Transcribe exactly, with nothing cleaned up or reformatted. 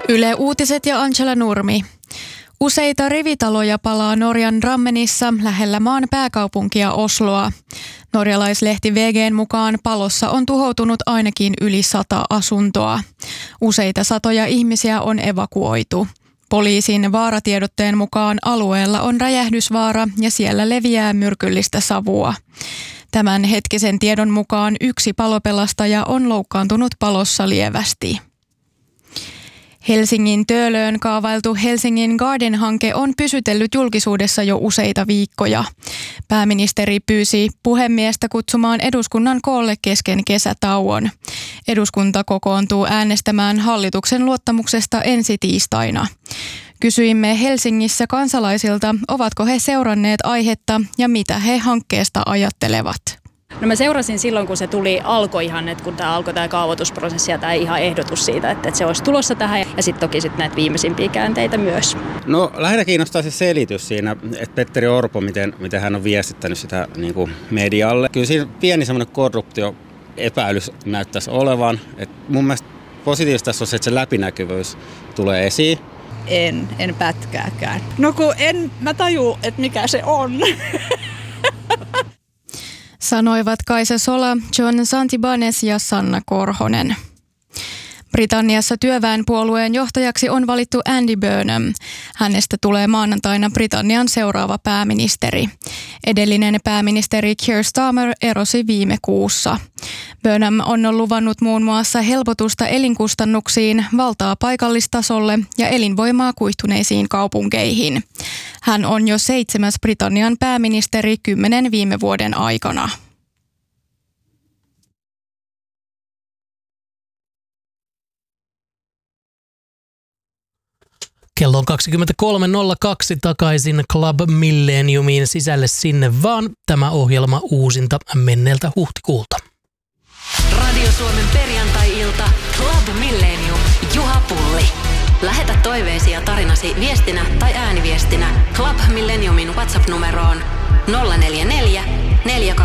Yle Uutiset ja Angela Nurmi. Useita rivitaloja palaa Norjan Drammenissa lähellä maan pääkaupunkia Osloa. Norjalaislehti V G:n mukaan palossa on tuhoutunut ainakin yli sata asuntoa. Useita satoja ihmisiä on evakuoitu. Poliisin vaaratiedotteen mukaan alueella on räjähdysvaara ja siellä leviää myrkyllistä savua. Tämän hetkisen tiedon mukaan yksi palopelastaja on loukkaantunut palossa lievästi. Helsingin Töölöön kaavailtu Helsingin Garden-hanke on pysytellyt julkisuudessa jo useita viikkoja. Pääministeri pyysi puhemiestä kutsumaan eduskunnan koolle kesken kesätauon. Eduskunta kokoontuu äänestämään hallituksen luottamuksesta ensi tiistaina. Kysyimme Helsingissä kansalaisilta, ovatko he seuranneet aihetta ja mitä he hankkeesta ajattelevat. No mä seurasin silloin, kun se tuli, alkoi ihan, että kun tämä alkoi tämä kaavoitusprosessi ja tämä ihan ehdotus siitä, että, että se olisi tulossa tähän. Ja sitten toki sitten näitä viimeisimpiä käänteitä myös. No lähinnä kiinnostaa se selitys siinä, että Petteri Orpo, miten, miten hän on viestittänyt sitä niin kuin medialle. Kyllä siinä pieni semmoinen korruptioepäilys näyttäisi olevan. Et mun mielestä positiivista tässä on se, että se läpinäkyvyys tulee esiin. En, en pätkääkään. No kun en mä tajuu, että mikä se on. Sanoivat Kaisa Sola, John Santibanez ja Sanna Korhonen. Britanniassa työväenpuolueen johtajaksi on valittu Andy Burnham. Hänestä tulee maanantaina Britannian seuraava pääministeri. Edellinen pääministeri Keir Starmer erosi viime kuussa. Burnham on luvannut muun muassa helpotusta elinkustannuksiin, valtaa paikallistasolle ja elinvoimaa kuihtuneisiin kaupunkeihin. Hän on jo seitsemäs Britannian pääministeri kymmenen viime vuoden aikana. Kello on kaksikymmentäkolme nolla kaksi takaisin Club Millenniumiin, sisälle sinne vaan. Tämä ohjelma uusinta menneeltä huhtikuulta. Radio Suomen perjantai-ilta Club Millennium. Juha Pulli. Lähetä toiveesi ja tarinasi viestinä tai ääniviestinä Club Millenniumin WhatsApp-numeroon nolla neljä neljä, neljä